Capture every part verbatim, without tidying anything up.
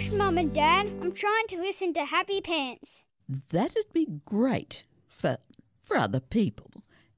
Shush, Mum and Dad. I'm trying to listen to Happy Pants. That'd be great for, for other people.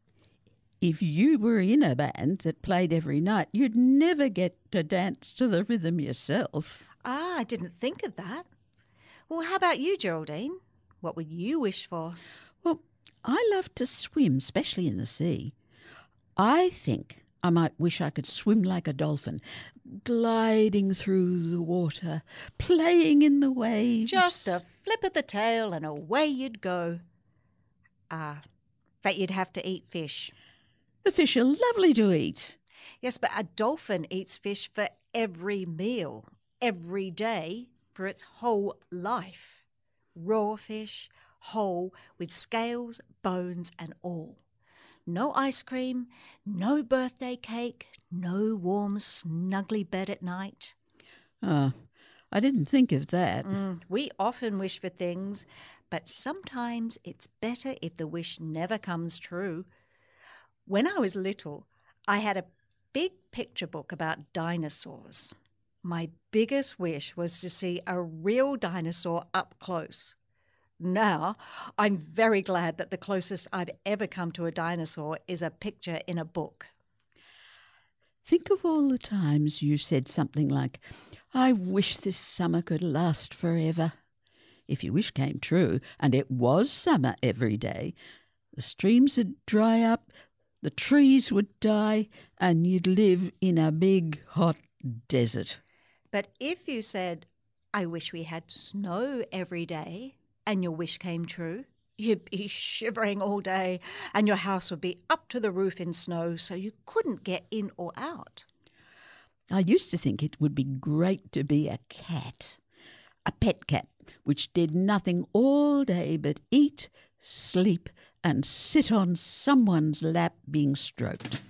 If you were in a band that played every night, you'd never get to dance to the rhythm yourself. Ah, I didn't think of that. Well, how about you, Geraldine? What would you wish for? Well, I love to swim, especially in the sea. I think I might wish I could swim like a dolphin, gliding through the water, playing in the waves. Just a flip of the tail and away you'd go. Ah, but you'd have to eat fish. The fish are lovely to eat. Yes, but a dolphin eats fish for every meal, every day, for its whole life. Raw fish, whole, with scales, bones and all. No ice cream, no birthday cake, no warm, snuggly bed at night. Oh, I didn't think of that. Mm, we often wish for things, but sometimes it's better if the wish never comes true. When I was little, I had a big picture book about dinosaurs. My biggest wish was to see a real dinosaur up close. Now, I'm very glad that the closest I've ever come to a dinosaur is a picture in a book. Think of all the times you said something like, I wish this summer could last forever. If your wish came true, and it was summer every day, the streams would dry up, the trees would die, and you'd live in a big, hot desert. But if you said, I wish we had snow every day, and your wish came true, you'd be shivering all day, and your house would be up to the roof in snow, so you couldn't get in or out. I used to think it would be great to be a cat, a pet cat, which did nothing all day but eat, sleep, and sit on someone's lap being stroked.